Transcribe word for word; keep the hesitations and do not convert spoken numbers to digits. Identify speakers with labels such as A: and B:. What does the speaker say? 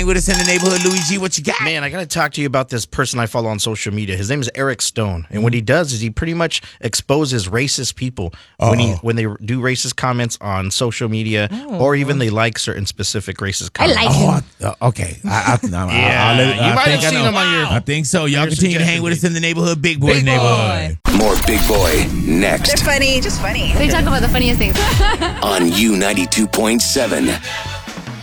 A: with us in the neighborhood. Luigi, what you got?
B: Man, I got to talk to you about this person I follow on social media. His name is Eric Stone. And what he does is he pretty much exposes racist people
A: Uh-oh.
B: when he when they do racist comments on social media oh. or even they like certain specific racist comments.
C: I like
A: him. Oh, uh, okay. I, I, no,
B: yeah,
A: I'll, I'll,
B: you
A: I
B: might
A: think
B: have
A: I
B: seen
A: know.
B: him on your
A: I think so. Y'all continue to hang with us in the neighborhood. Big Boy
C: Big
A: neighborhood.
C: Boy.
D: More Big Boy next.
E: They're funny, just funny.
F: They talk about the funniest things.
D: On U ninety-two point seven.